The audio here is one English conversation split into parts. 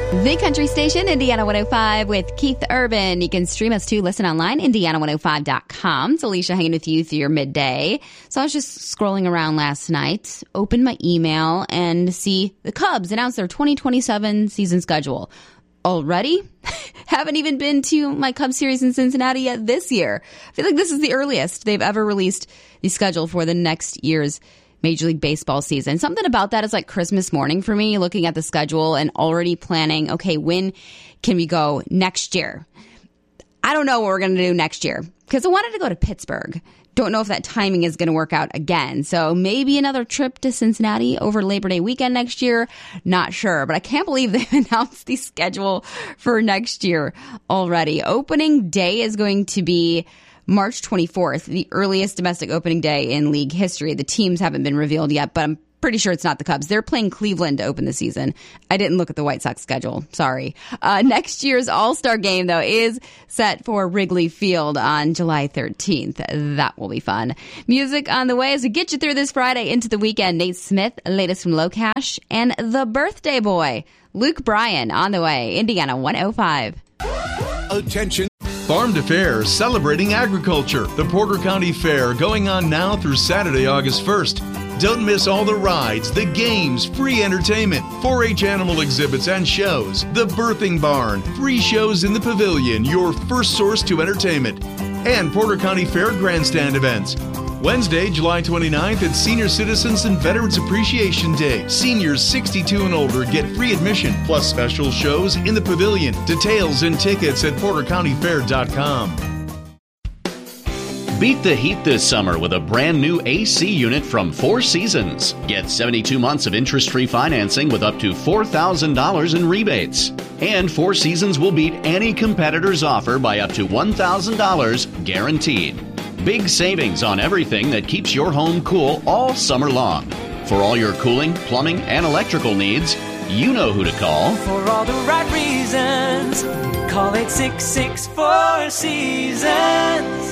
The country station, Indiana 105 with Keith Urban. You can stream us too. Listen online, Indiana105.com. It's Alicia hanging with you through your midday. So I was just scrolling around last night, opened my email, and see the Cubs announce their 2027 season schedule. Already? Haven't even been to my Cubs series in Cincinnati yet this year. I feel like this is the earliest they've ever released the schedule for the next year's Major League Baseball season. Something about that is like Christmas morning for me, looking at the schedule and already planning, okay, when can we go next year? I don't know what we're going to do next year because I wanted to go to Pittsburgh. Don't know if that timing is going to work out again. So maybe another trip to Cincinnati over Labor Day weekend next year. Not sure, but I can't believe they've announced the schedule for next year already. Opening day is going to be March 24th, the earliest domestic opening day in league history. The teams haven't been revealed yet, but I'm pretty sure it's not the Cubs. They're playing Cleveland to open the season. I didn't look at the White Sox schedule. Sorry. Next year's All-Star game, though, is set for Wrigley Field on July 13th. That will be fun. Music on the way as we get you through this Friday into the weekend. Nate Smith, latest from Low Cash, and the birthday boy, Luke Bryan, on the way. Indiana 105. Attention. Farm to Fair, celebrating agriculture. The Porter County Fair going on now through Saturday, August 1st. Don't miss all the rides, the games, free entertainment, 4-H animal exhibits and shows, the birthing barn, free shows in the pavilion, your first source to entertainment, and Porter County Fair grandstand events. Wednesday, July 29th, it's Senior Citizens and Veterans Appreciation Day. Seniors 62 and older get free admission, plus special shows in the pavilion. Details and tickets at portercountyfair.com. Beat the heat this summer with a brand new AC unit from Four Seasons. Get 72 months of interest-free financing with up to $4,000 in rebates. And Four Seasons will beat any competitor's offer by up to $1,000 guaranteed. Big savings on everything that keeps your home cool all summer long. For all your cooling, plumbing, and electrical needs, you know who to call. For all the right reasons, call 866-4 Seasons.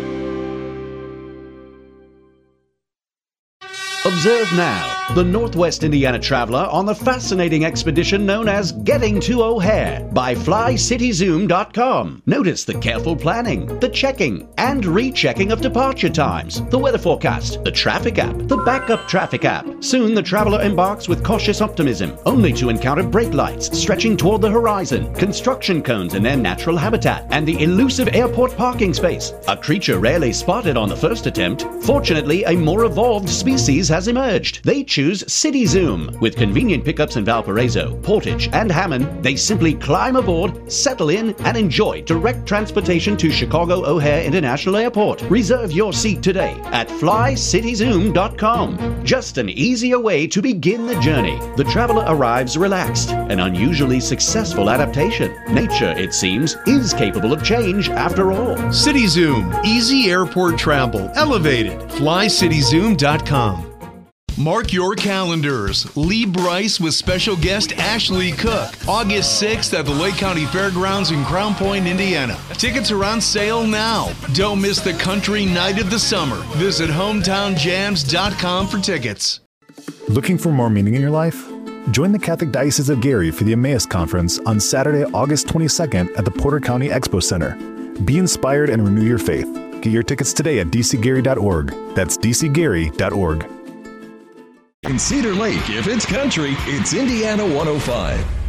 Observe now the Northwest Indiana traveler on the fascinating expedition known as Getting to O'Hare by FlyCityZoom.com. Notice the careful planning, the checking and rechecking of departure times, the weather forecast, the traffic app, the backup traffic app. Soon the traveler embarks with cautious optimism, only to encounter brake lights stretching toward the horizon, construction cones in their natural habitat, and the elusive airport parking space. A creature rarely spotted on the first attempt. Fortunately, a more evolved species has emerged. They choose CityZoom. With convenient pickups in Valparaiso, Portage, and Hammond, they simply climb aboard, settle in, and enjoy direct transportation to Chicago O'Hare International Airport. Reserve your seat today at FlyCityZoom.com. Just an easier way to begin the journey. The traveler arrives relaxed, an unusually successful adaptation. Nature, it seems, is capable of change after all. CityZoom, easy airport travel, elevated. FlyCityZoom.com. Mark your calendars. Lee Brice with special guest Ashley Cook, August 6th at the Lake County Fairgrounds in Crown Point, Indiana. Tickets are on sale now. Don't miss the country night of the summer. Visit hometownjams.com for tickets. Looking for more meaning in your life? Join the Catholic Diocese of Gary for the Emmaus Conference on Saturday, August 22nd at the Porter County Expo Center. Be inspired and renew your faith. Get your tickets today at dcgary.org. That's dcgary.org. In Cedar Lake, if it's country, it's Indiana 105.